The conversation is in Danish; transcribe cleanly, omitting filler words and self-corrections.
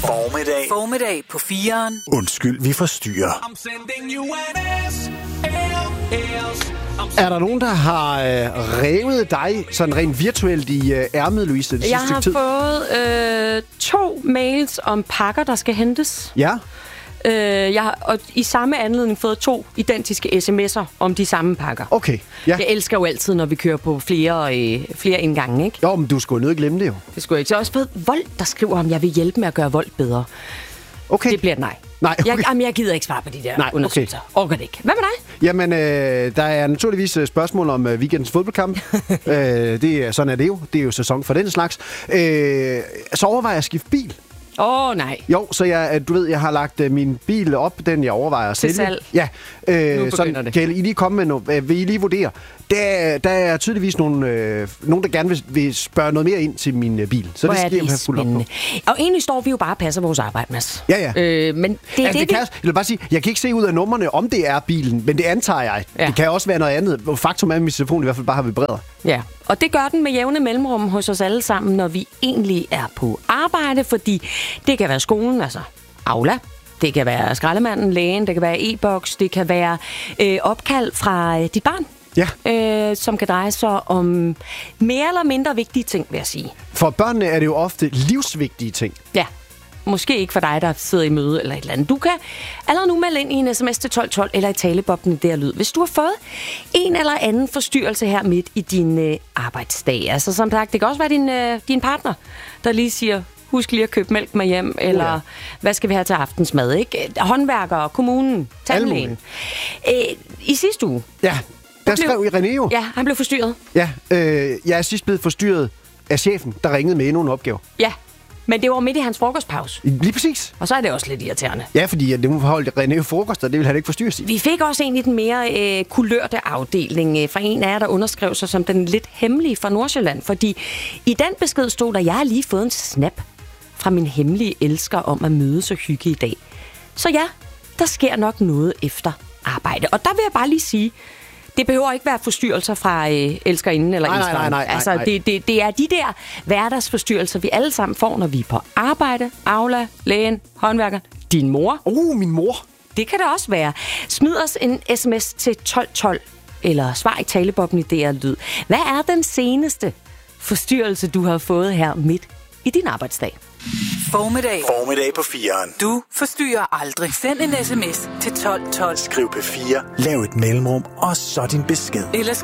Formiddag på 4'eren. Undskyld, vi forstyrrer. Er der nogen, der har revet dig sådan rent virtuelt i ærmet, Louise, det Jeg sidste har tid? fået 2 mails om pakker, der skal hentes. Ja. Jeg har og i samme anledning fået 2 identiske sms'er om de samme pakker. Okay, ja. Jeg elsker jo altid, når vi kører på flere indgange, ikke? Jo, men du skulle nødt glemme det jo. Det skulle jeg ikke. Så jeg har også fået Vold, der skriver, om jeg vil hjælpe med at gøre Vold bedre. Okay. Det bliver et nej. Nej, okay. Jeg gider ikke svare på de der Nej, undersøgelser. Orker det ikke. Hvad med dig? Jamen, der er naturligvis spørgsmål om weekendens fodboldkamp. Sådan er det jo. Det er jo sæson for den slags. Så overvejer jeg at skifte bil. Nej. Jo, så jeg har lagt min bil op, den jeg overvejer at sælge. Til salg. Ja. Nu begynder det. Kan I lige komme med noget? Vil I lige vurdere? Der er tydeligvis nogen, der gerne vil spørge noget mere ind til min bil. Så Hvor det skal jeg have fuldt op på. Og egentlig står vi jo bare og passer vores arbejde, Mads. Ja. Men det er jeg vil bare sige, jeg kan ikke se ud af numrene, om det er bilen, men det antager jeg. Ja. Det kan også være noget andet. Faktum er, at min telefon i hvert fald bare har vibreret. Ja, og det gør den med jævne mellemrum hos os alle sammen, når vi egentlig er på arbejde, fordi det kan være skolen, altså Aula, det kan være skraldemanden, lægen, det kan være e-boks, det kan være opkald fra dit barn. Ja. Som kan dreje sig om mere eller mindre vigtige ting, vil jeg sige. For børnene er det jo ofte livsvigtige ting. Ja, måske ikke for dig, der sidder i møde eller et eller andet. Du kan allerede nu melde ind i en sms til 1212 eller i taleboblen der lyd. Hvis du har fået en eller anden forstyrrelse her midt i din arbejdsdag. Altså som sagt, det kan også være din partner, der lige siger, husk lige at købe mælk med hjem, eller hvad skal vi have til aftensmad, ikke? Håndværkere, kommunen, tandlægen. I sidste uge. Ja, der skrev René jo. Ja, han blev forstyrret. Ja, jeg er sidst blevet forstyrret af chefen, der ringede med endnu en opgave. Ja, men det var midt i hans frokostpause. Lige præcis. Og så er det også lidt irriterende. Ja, fordi det holdt René jo frokost, og det ville han ikke forstyrres i. Vi fik også egentlig den mere kulørte afdeling fra en af jer, der underskrev sig som den lidt hemmelige fra Nordsjælland. Fordi i den besked stod der, jeg har lige fået en snap fra min hemmelige elsker om at mødes og hygge i dag. Så ja, der sker nok noget efter arbejde. Og der vil jeg bare lige sige, det behøver ikke være forstyrrelser fra elskerinden eller elskeren. Nej. Altså, det er de der hverdagsforstyrrelser, vi alle sammen får, når vi er på arbejde, Aula, lægen, håndværker, din mor. Min mor. Det kan det også være. Smid os en sms til 1212, eller svar i talebobben i DR Lyd. Hvad er den seneste forstyrrelse, du har fået her midt i din arbejdsdag? Formiddag på 4'eren. Du forstyrrer aldrig. Send en sms til 1212. Skriv P4, lav et mellemrum, og så din besked. Eller